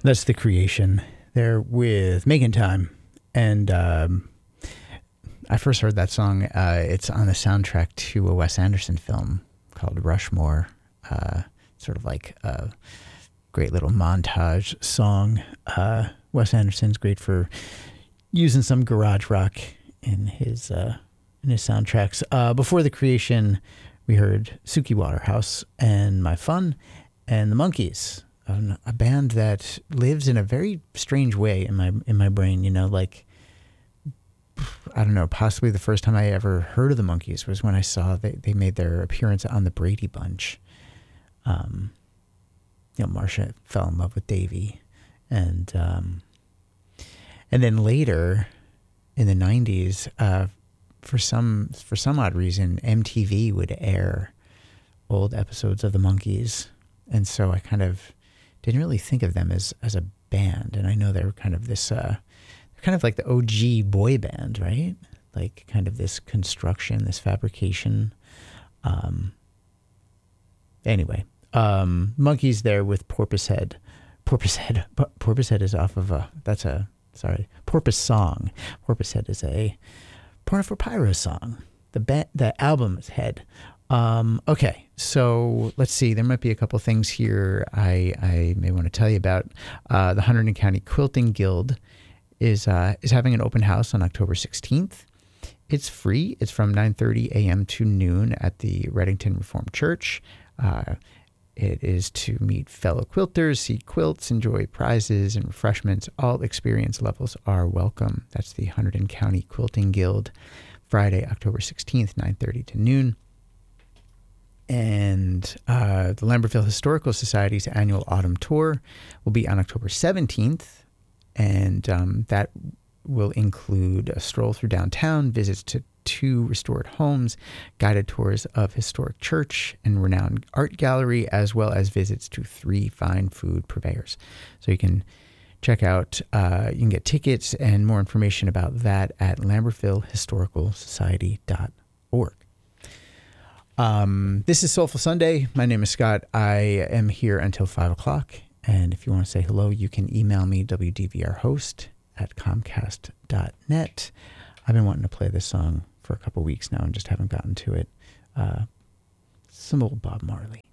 That's The Creation. They're with Making Time. And I first heard that song. It's on the soundtrack to a Wes Anderson film called Rushmore. Sort of like a great little montage song. Wes Anderson's great for using some garage rock in his soundtracks. Before The Creation, we heard Suki Waterhouse and My Fun and the Monkees, a band that lives in a very strange way in my brain. You know, like, I don't know, possibly the first time I ever heard of the Monkees was when I saw they made their appearance on the Brady Bunch. Marcia fell in love with Davy, and then later in the 90s, for some odd reason, MTV would air old episodes of the Monkees, and so I kind of didn't really think of them as a band. And I know they're kind of this, they're kind of like the OG boy band, right? Like kind of this construction, this fabrication. Anyway, Monkees there with Porpoisehead. Porpoisehead is off of Porpoise Song. Porpoisehead is a Porno for Pyro song. The album is Head. Okay, so let's see. There might be a couple things here I may want to tell you about. The Hunterdon County Quilting Guild is having an open house on October 16th. It's free. It's from 9:30 a.m. to noon at the Reddington Reformed Church. It is to meet fellow quilters, see quilts, enjoy prizes and refreshments. All experience levels are welcome. That's the Hunterdon County Quilting Guild, Friday, October 16th, 9:30 to noon. And the Lambertville Historical Society's annual autumn tour will be on October 17th, and that will include a stroll through downtown, visits to 2 restored homes, guided tours of historic church and renowned art gallery, as well as visits to 3 fine food purveyors. So you can check out, you can get tickets and more information about that at lambertvillehistoricalsociety.org. This is Soulful Sunday. My name is Scott. I am here until 5 o'clock. And if you want to say hello, you can email me, wdvrhost@comcast.net. I've been wanting to play this song for a couple weeks now and just haven't gotten to it. Some old Bob Marley.